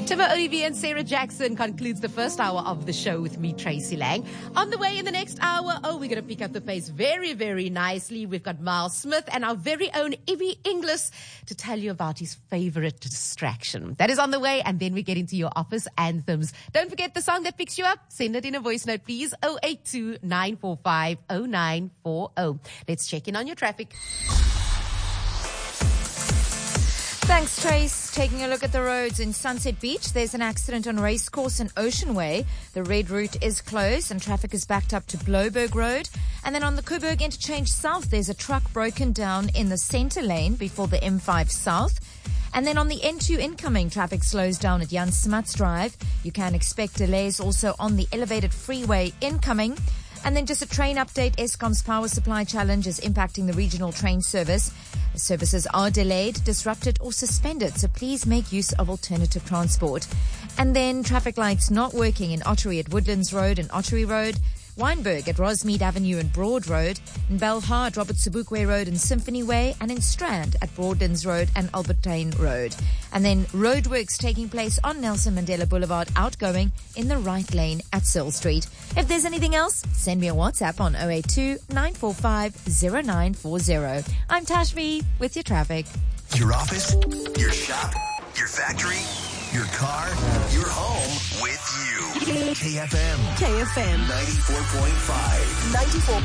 Timber Olivier and Sarah Jackson concludes the first hour of the show with me, Tracy Lang. On the way in the next hour, we're going to pick up the pace very, very nicely. We've got Miles Smith and our very own Evie Inglis to tell you about his favorite distraction. That is on the way, and then we get into your office anthems. Don't forget the song that picks you up. Send it in a voice note, please. 082-945-0940. Let's check in on your traffic. Thanks, Trace. Taking a look at the roads in Sunset Beach, there's an accident on Racecourse and Ocean Way. The red route is closed and traffic is backed up to Bloberg Road. And then on the Coburg Interchange South, there's a truck broken down in the center lane before the M5 South. And then on the N2 incoming, traffic slows down at Jan Smuts Drive. You can expect delays also on the elevated freeway incoming. And then just a train update. Eskom's power supply challenge is impacting the regional train service. Services are delayed, disrupted or suspended, so please make use of alternative transport. And then traffic lights not working in Ottery at Woodlands Road and Ottery Road, Wynberg at Rosmead Avenue and Broad Road, in Belhar at Robert Sobukwe Road and Symphony Way, and in Strand at Broadlands Road and Albertine Road. And then roadworks taking place on Nelson Mandela Boulevard outgoing in the right lane at Searle Street. If there's anything else, send me a WhatsApp on 082-945-0940. I'm Tashmi with your traffic. Your office, your shop, your factory, your car, your home with you. KFM 94.5. 94.